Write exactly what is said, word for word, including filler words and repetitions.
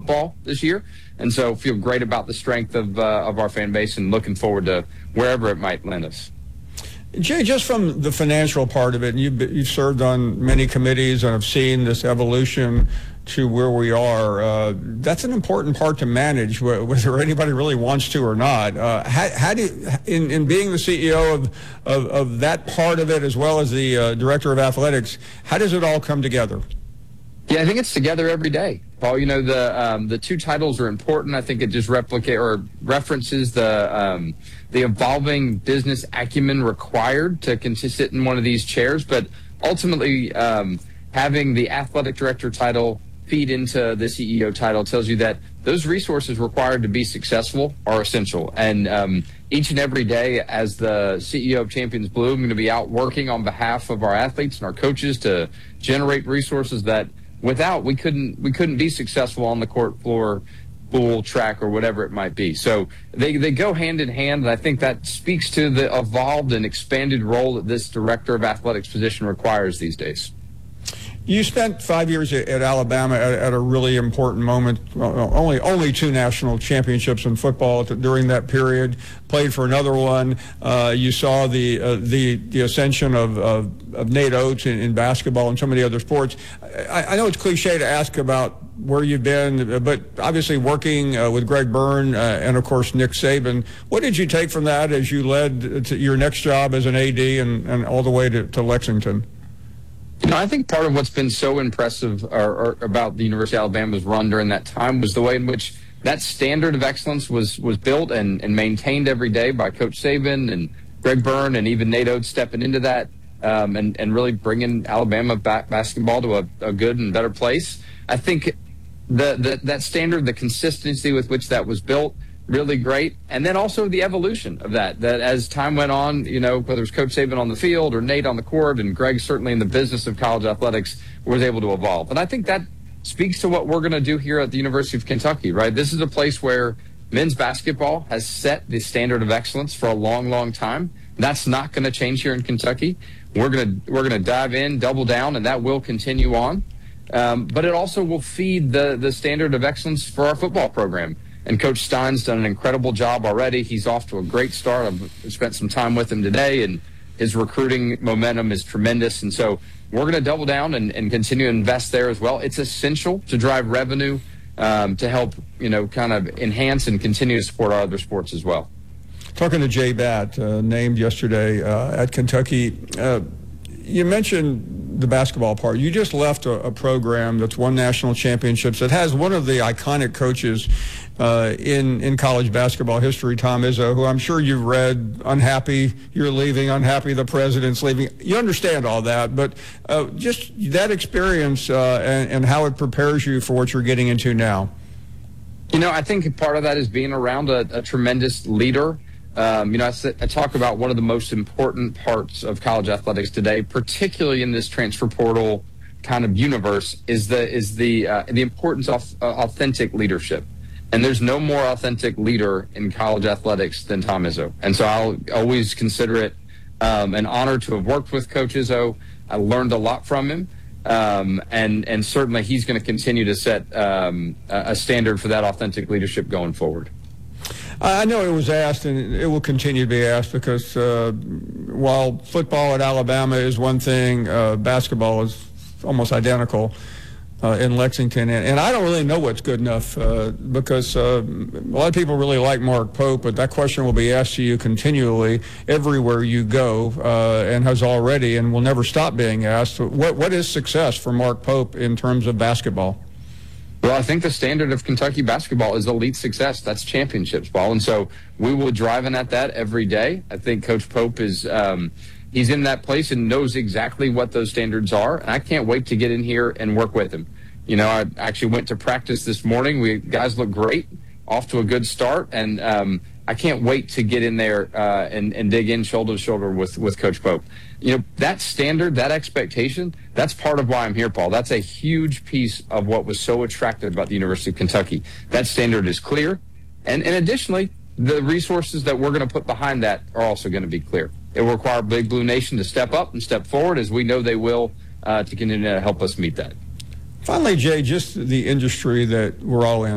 football this year. And so feel great about the strength of uh, of our fan base and looking forward to wherever it might land us. Jay, just from the financial part of it, and you've, you've served on many committees and have seen this evolution to where we are. Uh, that's an important part to manage, whether anybody really wants to or not. Uh, how, how do you, in, in being the C E O of, of, of that part of it, as well as the uh, director of athletics, how does it all come together? Yeah, I think it's together every day, Paul. You know, the um, the two titles are important. I think it just replicate or references the um, the evolving business acumen required to continue sit in one of these chairs. But ultimately, um, having the athletic director title feed into the C E O title tells you that those resources required to be successful are essential. And um, each and every day, as the C E O of Champions Blue, I'm going to be out working on behalf of our athletes and our coaches to generate resources that without we couldn't we couldn't be successful on the court floor, pool, track, or whatever it might be. So they, they go hand in hand, and I think that speaks to the evolved and expanded role that this director of athletics position requires these days. You spent five years at, at Alabama at, at a really important moment. Well, only only two national championships in football during that period. Played for another one. Uh, you saw the uh, the the ascension of, of, of Nate Oates in, in basketball and so many other sports. I, I know it's cliche to ask about where you've been, but obviously working uh, with Greg Byrne uh, and of course Nick Saban. What did you take from that as you led to your next job as an A D and, and all the way to, to Lexington? You know, I think part of what's been so impressive or, or about the University of Alabama's run during that time was the way in which that standard of excellence was was built and, and maintained every day by Coach Saban and Greg Byrne and even Nate Oates stepping into that um, and, and really bringing Alabama back basketball to a, a good and better place. I think the, the that standard, the consistency with which that was built, really great. And then also the evolution of that, that as time went on, you know, whether it was Coach Saban on the field or Nate on the court and Greg certainly in the business of college athletics was able to evolve. And I think that speaks to what we're going to do here at the University of Kentucky, right? This is a place where men's basketball has set the standard of excellence for a long, long time. That's not going to change here in Kentucky. We're going to, we're going to dive in, double down, and that will continue on. Um, but it also will feed the, the standard of excellence for our football program. And Coach Stein's done an incredible job already. He's off to a great start. I've spent some time with him today, and his recruiting momentum is tremendous. And so we're going to double down and, and continue to invest there as well. It's essential to drive revenue um, to help, you know, kind of enhance and continue to support our other sports as well. Talking to Jay Batt, uh, named yesterday uh, at Kentucky, uh, you mentioned the basketball part. You just left a, a program that's won national championships, that has one of the iconic coaches uh, in, in college basketball history, Tom Izzo, who I'm sure you've read, unhappy you're leaving, unhappy the president's leaving. You understand all that, but uh, just that experience uh, and, and how it prepares you for what you're getting into now. You know, I think part of that is being around a, a tremendous leader. Um, you know, I, I talk about one of the most important parts of college athletics today, particularly in this transfer portal kind of universe, is the is the uh, the importance of uh, authentic leadership. And there's no more authentic leader in college athletics than Tom Izzo. And so I'll always consider it um, an honor to have worked with Coach Izzo. I learned a lot from him, um, and and certainly he's going to continue to set um, a standard for that authentic leadership going forward. I know it was asked, and it will continue to be asked, because uh, while football at Alabama is one thing, uh, basketball is almost identical uh, in Lexington. And, and I don't really know what's good enough uh, because uh, a lot of people really like Mark Pope, but that question will be asked to you continually everywhere you go uh, and has already and will never stop being asked. What, what is success for Mark Pope in terms of basketball? Well, I think the standard of Kentucky basketball is elite success. That's championships, Paul. And so we will driving at that every day. I think Coach Pope is um, he's in that place and knows exactly what those standards are. And I can't wait to get in here and work with him. You know, I actually went to practice this morning. We guys look great, off to a good start. And um, I can't wait to get in there uh, and, and dig in shoulder to shoulder with, with Coach Pope. You know, that standard, that expectation, that's part of why I'm here, Paul. That's a huge piece of what was so attractive about the University of Kentucky. That standard is clear. And, and additionally, the resources that we're going to put behind that are also going to be clear. It will require Big Blue Nation to step up and step forward, as we know they will, uh, to continue to help us meet that. Finally, Jay, just the industry that we're all in.